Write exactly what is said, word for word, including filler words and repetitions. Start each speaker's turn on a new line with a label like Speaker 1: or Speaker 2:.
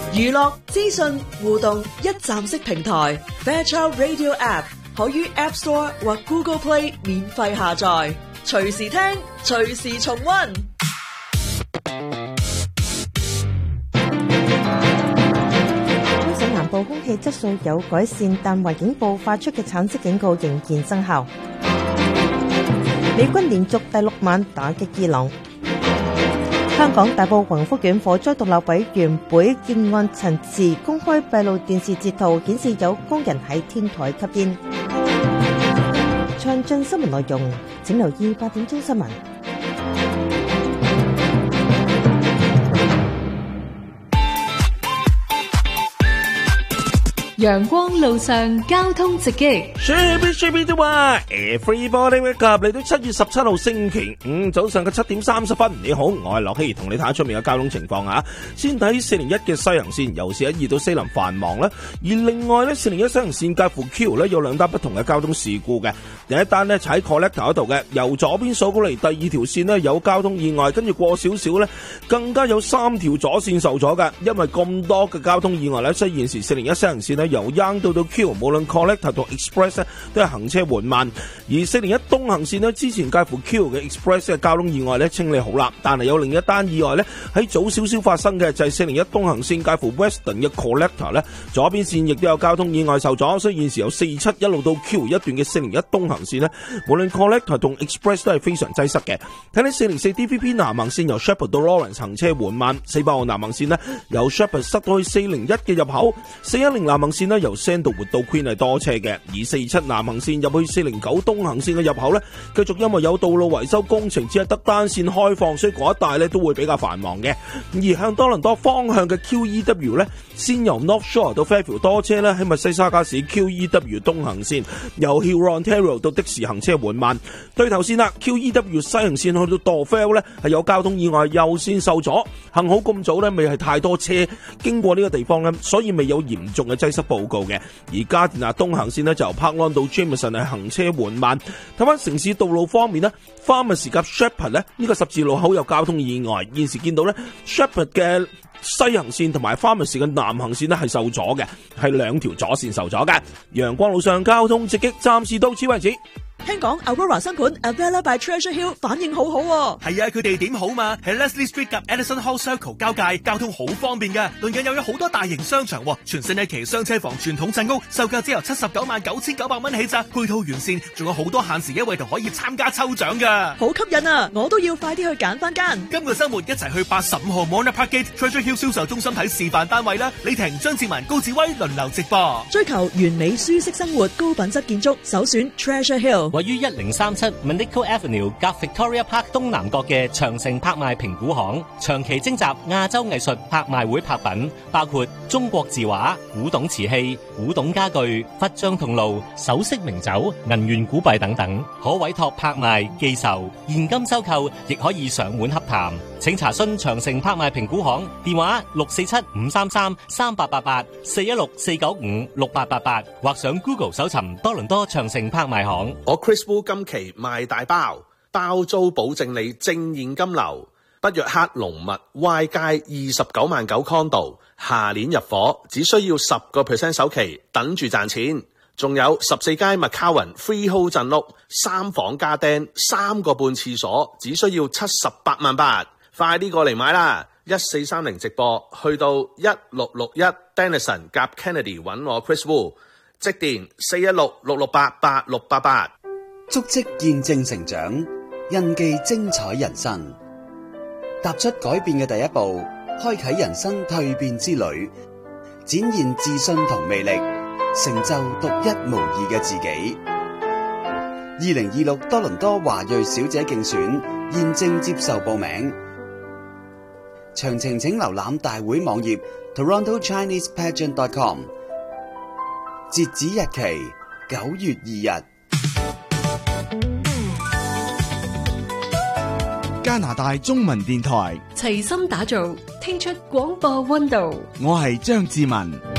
Speaker 1: 娛樂資訊互動一站式平台 Fairchild Radio App 可於 App Store 或 Google Play 免費下載，隨時聽，隨時重溫。
Speaker 2: 香港南部空氣質素有改善，但環境部發出嘅橙色警告仍然生效。美軍連續第六晚打擊伊朗。香港大埔宏福苑火災獨立委員會結案陳詞，公開閉路電視截圖顯示有工人喺天台吸煙。詳盡新聞內容請留意八點鐘新聞。
Speaker 3: 陽光路上交通直擊
Speaker 4: Shippy Shippy 都話 Everybody wake up，嚟到七月十七號星期五早上嘅七點三十分，你好，我係樂希，同你睇下出面嘅交通情況啊。先睇四零一嘅西行線，由四一二到西林繁忙啦。而另外咧，四零一西行線介乎 Q 咧有兩單不同嘅交通事故嘅。第一單咧喺 Collector 嗰度嘅，由左邊數過嚟第二條線咧有交通意外，跟住過少少咧更加有三條左線受阻嘅。因為咁多嘅交通意外咧，所以現時四零一西行線咧由 Young 到到 Q， 無論 Collector 同 Express 咧都係行車緩慢。而四零一東行線咧之前介乎 Q 嘅 Express 嘅交通意外咧清理好啦，但係有另一單意外咧喺早少少發生嘅，就係四零一東行線介乎 Western 嘅 Collector 咧左邊線亦都有交通意外受阻，所以現時由四七一路到 Q 一段嘅四零一東行線咧，無論 Collector 同 Express 都係非常擠塞嘅。睇睇四零四 D V P 南行線由 Shepherd 到 Lawrence 行車緩慢，四百號南行線咧由 Shepherd 塞到去四零一嘅入口，四一零南行線咧由 Sandalwood 到 Queen 係多車嘅，而四七南行線入去四零九東行線嘅入口咧，繼續因為有道路維修工程，只係得單線開放，所以嗰一帶咧都會比較繁忙嘅。而向多倫多方向嘅 Q E W 咧，先由 North Shore 到 Fairfield 多車咧，喺密西沙加市 Q E W 東行線由 Hurontario 到的士行車緩慢。對頭線啦 ，Q E W 西行線去到 Dorvale 咧係有交通意外，右線受阻。幸好咁早咧未係太多車經過呢個地方咧，所以未有嚴重嘅擠塞報告嘅。而加田納東行線咧就由 Parkland 到 Jameson 係行車緩慢。睇翻城市道路方面咧 ，Pharmacy 及 Shepherd 咧呢個十字路口有交通意外，現時見到咧 Shepherd 嘅西行線同埋 Pharmacy 嘅南行線咧係受阻嘅，係兩條左線受阻嘅。陽光路上交通直擊，暫時到此為止。
Speaker 1: 聽講 Aurora 新盤 Avella by Treasure Hill 反應好好喎。
Speaker 5: 係啊，佢地點好嘛，喺 Leslie Street 及 Edison Hall Circle 交界，交通好方便嘅。鄰近又有好多大型商場，全新一期雙車房傳統鎮屋，售價只由七十九萬九千九百蚊起咋，配套完善，仲有好多限時優惠同可以參加抽獎噶，
Speaker 1: 好吸引啊！我都要快啲去揀翻間。
Speaker 5: 今個周末一齊去八十五號 Mona Park Gate Treasure Hill 銷售中心睇示範單位啦！李婷、張志文、高志威輪流直播，
Speaker 1: 追求完美舒適生活，高品質建築，首選 Treasure Hill。
Speaker 6: 位於一零三七 Manico Avenue 夾 Victoria Park 東南角嘅長城拍賣評估行，長期徵集亞洲藝術拍賣會拍品，包括中國字畫、古董瓷器、古董家具、佛像銅爐、首飾名酒、銀元古幣等等，可委託拍賣、寄售、現金收購，亦可以上門洽談。請查詢長城拍賣評估行電話六四七五三三三八八八四一六四九五六八八八，或上 Google 搜尋多倫多長城拍賣行。
Speaker 7: 我 Chris Wu 今期賣大包，包租保證你正現金流。北約克龍物 Y 街二十九萬九 condo， 下年入伙，只需要十個 percent 首期，等住賺錢。仲有十四街 McCowan Freehold 鎮屋，三房加釘，三個半廁所，只需要七十八萬八。快啲過嚟買啦！一四三零直播，去到一六六一 Denison 夾 Kennedy 揾我 Chris Wu， 即電四一六六六八八六八八。
Speaker 8: 足跡見證成長，印記精彩人生。踏出改變嘅第一步，開啟人生蛻變之旅，展現自信同魅力，成就獨一無二嘅自己。二零二六多倫多華裔小姐競選現正接受報名，詳情請瀏覽大會網頁 Toronto Chinese Pageant dot com， 截止日期九月二日。
Speaker 9: 加拿大中文電台
Speaker 3: 齊心打造，聽出廣播溫度。
Speaker 9: 我係張志文。